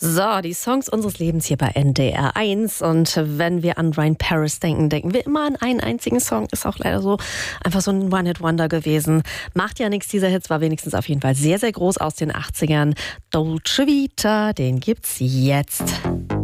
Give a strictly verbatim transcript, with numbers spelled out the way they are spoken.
So, die Songs unseres Lebens hier bei N D R eins. Und wenn wir an Ryan Paris denken, denken wir immer an einen einzigen Song. Ist auch leider so einfach so ein One-Hit-Wonder gewesen. Macht ja nichts, dieser Hit war wenigstens auf jeden Fall sehr, sehr groß aus den achtzigern. Dolce Vita, den gibt's jetzt.